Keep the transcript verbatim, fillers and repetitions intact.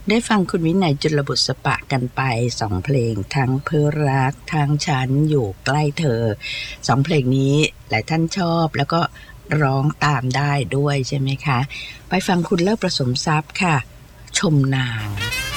ได้ฟังคุณวินัยจุลบุษปะกันไปสองเพลงทั้งเพื่อรักทั้งฉันอยู่ใกล้เธอสองเพลงนี้หลายท่านชอบแล้วก็ร้องตามได้ด้วยใช่ไหมคะไปฟังคุณเลิศประสมทรัพย์ค่ะชมนาง